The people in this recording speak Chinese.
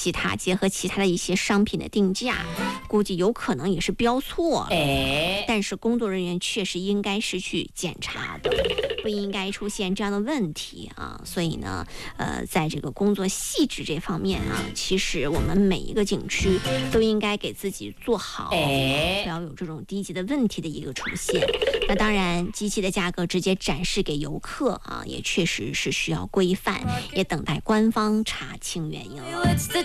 结合其他的一些商品的定价，估计有可能也是标错。但是工作人员确实应该是去检查的，不应该出现这样的问题啊。所以呢，在这个工作细致这方面啊，其实我们每一个景区都应该给自己做好，不要有这种低级的问题的一个出现。那当然，机器的价格直接展示给游客啊，也确实是需要规范，也等待官方查清原因。